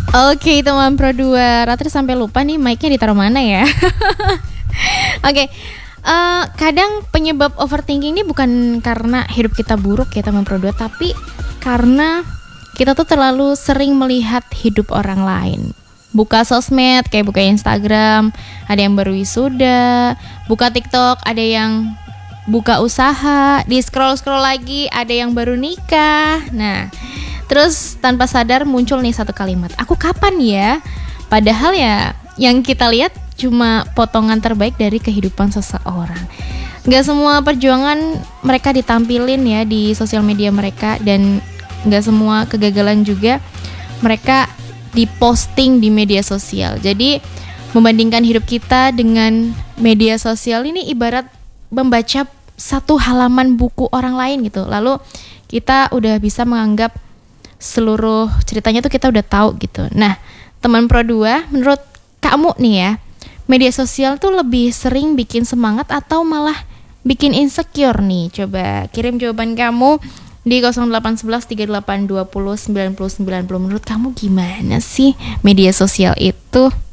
Oke, teman Pro 2, Ratri sampai lupa nih mic-nya ditaruh mana ya. Oke, kadang penyebab overthinking ini bukan karena hidup kita buruk ya teman Pro 2, tapi karena kita tuh terlalu sering melihat hidup orang lain. Buka sosmed, kayak buka Instagram, ada yang baru wisuda. Buka TikTok, ada yang buka usaha. Di scroll-scroll lagi, ada yang baru nikah. Nah, terus tanpa sadar muncul nih satu kalimat, aku kapan ya? Padahal ya yang kita lihat cuma potongan terbaik dari kehidupan seseorang. Gak semua perjuangan mereka ditampilin ya di sosial media mereka, dan gak semua kegagalan juga mereka diposting di media sosial. Jadi membandingkan hidup kita dengan media sosial ini ibarat membaca satu halaman buku orang lain gitu. Lalu kita udah bisa menganggap seluruh ceritanya tuh kita udah tahu gitu. Nah, teman Pro 2, menurut kamu nih ya, media sosial tuh lebih sering bikin semangat atau malah bikin insecure nih? Coba kirim jawaban kamu di 0811 3820 9090. Menurut kamu gimana sih media sosial itu?